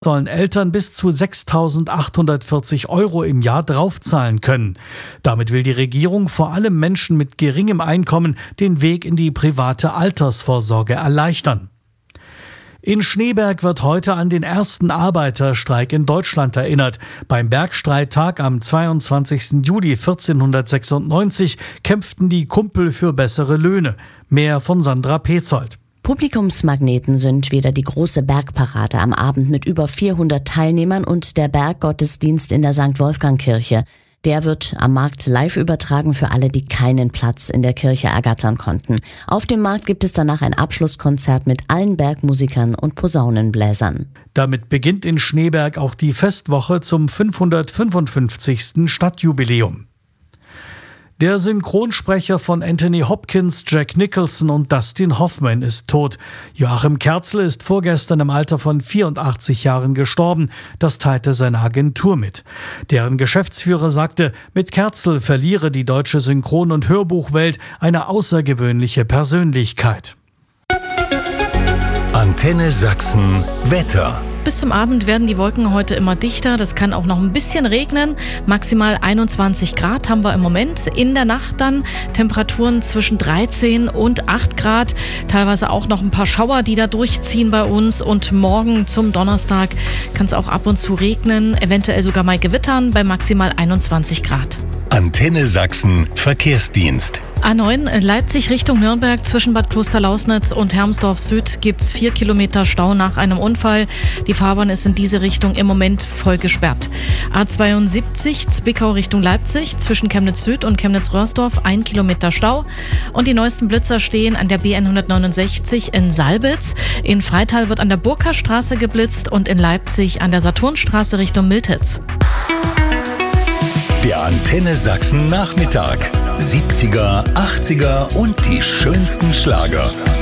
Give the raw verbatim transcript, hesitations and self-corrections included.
sollen Eltern bis zu sechstausendachthundertvierzig Euro im Jahr draufzahlen können. Damit will die Regierung vor allem Menschen mit geringem Einkommen den Weg in die private Altersvorsorge erleichtern. In Schneeberg wird heute an den ersten Arbeiterstreik in Deutschland erinnert. Beim Bergstreittag am zweiundzwanzigsten Juli vierzehnhundertsechsundneunzig kämpften die Kumpel für bessere Löhne. Mehr von Sandra Petzold. Publikumsmagneten sind wieder die große Bergparade am Abend mit über vierhundert Teilnehmern und der Berggottesdienst in der Sankt Wolfgang-Kirche. Der wird am Markt live übertragen für alle, die keinen Platz in der Kirche ergattern konnten. Auf dem Markt gibt es danach ein Abschlusskonzert mit allen Bergmusikern und Posaunenbläsern. Damit beginnt in Schneeberg auch die Festwoche zum fünfhundertfünfundfünfzigsten Stadtjubiläum. Der Synchronsprecher von Anthony Hopkins, Jack Nicholson und Dustin Hoffman ist tot. Joachim Kerzel ist vorgestern im Alter von vierundachtzig Jahren gestorben. Das teilte seine Agentur mit. Deren Geschäftsführer sagte, mit Kerzel verliere die deutsche Synchron- und Hörbuchwelt eine außergewöhnliche Persönlichkeit. Antenne Sachsen Wetter. Bis zum Abend werden die Wolken heute immer dichter. Das kann auch noch ein bisschen regnen. Maximal einundzwanzig Grad haben wir im Moment. In der Nacht dann Temperaturen zwischen dreizehn und acht Grad. Teilweise auch noch ein paar Schauer, die da durchziehen bei uns. Und morgen zum Donnerstag kann es auch ab und zu regnen. Eventuell sogar mal gewittern bei maximal einundzwanzig Grad. Antenne Sachsen Verkehrsdienst. A neun Leipzig Richtung Nürnberg zwischen Bad Klosterlausnitz und Hermsdorf Süd gibt's vier Kilometer Stau nach einem Unfall. Die Fahrbahn ist in diese Richtung im Moment voll gesperrt. A zweiundsiebzig Zwickau Richtung Leipzig zwischen Chemnitz Süd und Chemnitz-Röhrsdorf ein Kilometer Stau. Und die neuesten Blitzer stehen an der B N hundertneunundsechzig in Salbitz. In Freital wird an der Burka-Straße geblitzt und in Leipzig an der Saturnstraße Richtung Miltitz. Der Antenne Sachsen Nachmittag. siebziger, achtziger und die schönsten Schlager.